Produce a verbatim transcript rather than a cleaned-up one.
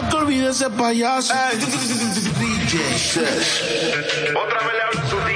Quiero que olvide ese payaso. D J Sesh. Otra vez le habla su